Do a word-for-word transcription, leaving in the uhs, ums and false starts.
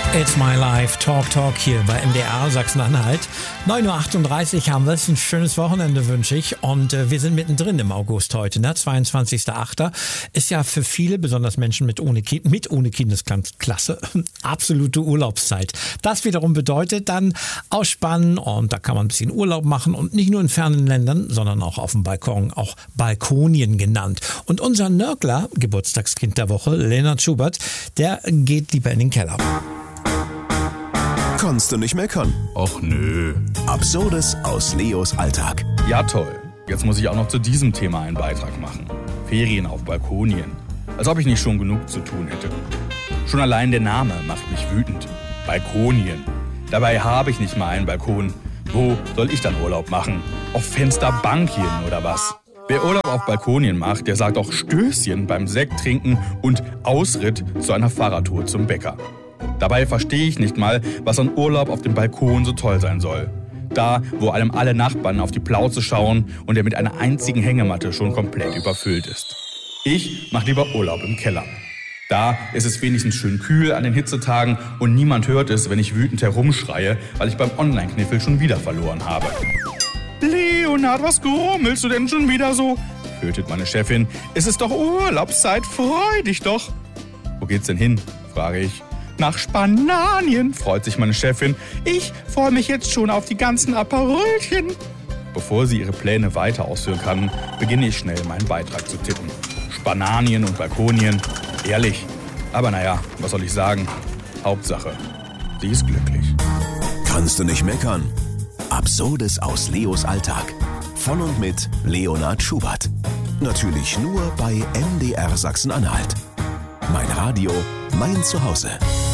It's My Life, Talk Talk hier bei M D R Sachsen-Anhalt. neun Uhr achtunddreißig haben wir es, ein schönes Wochenende wünsche ich und äh, wir sind mittendrin im August heute, ne? zweiundzwanzigster achter ist ja für viele, besonders Menschen mit ohne, Ki- mit ohne Kindesklasse, absolute Urlaubszeit. Das wiederum bedeutet dann ausspannen und da kann man ein bisschen Urlaub machen und nicht nur in fernen Ländern, sondern auch auf dem Balkon, auch Balkonien genannt. Und unser Nörgler, Geburtstagskind der Woche, Leonard Schubert, der geht lieber in den Keller. Kannst du nicht meckern? Och nö. Absurdes aus Leos Alltag. Ja toll, jetzt muss ich auch noch zu diesem Thema einen Beitrag machen. Ferien auf Balkonien. Als ob ich nicht schon genug zu tun hätte. Schon allein der Name macht mich wütend. Balkonien. Dabei habe ich nicht mal einen Balkon. Wo soll ich dann Urlaub machen? Auf Fensterbankchen oder was? Wer Urlaub auf Balkonien macht, der sagt auch Stößchen beim Sekt trinken und Ausritt zu einer Fahrradtour zum Bäcker. Dabei verstehe ich nicht mal, was an Urlaub auf dem Balkon so toll sein soll. Da, wo einem alle Nachbarn auf die Plauze schauen und er mit einer einzigen Hängematte schon komplett überfüllt ist. Ich mache lieber Urlaub im Keller. Da ist es wenigstens schön kühl an den Hitzetagen und niemand hört es, wenn ich wütend herumschreie, weil ich beim Online-Kniffel schon wieder verloren habe. Leonard, was grummelst du denn schon wieder so? Tötet meine Chefin. Es ist doch Urlaubszeit, freu dich doch. Wo geht's denn hin? Frage ich. Nach Spanien, freut sich meine Chefin. Ich freue mich jetzt schon auf die ganzen Aperolchen. Bevor sie ihre Pläne weiter ausführen kann, beginne ich schnell meinen Beitrag zu tippen. Spanien und Balkonien, ehrlich. Aber naja, was soll ich sagen? Hauptsache, sie ist glücklich. Kannst du nicht meckern? Absurdes aus Leos Alltag. Von und mit Leonard Schubert. Natürlich nur bei M D R Sachsen-Anhalt. Mein Radio, mein Zuhause.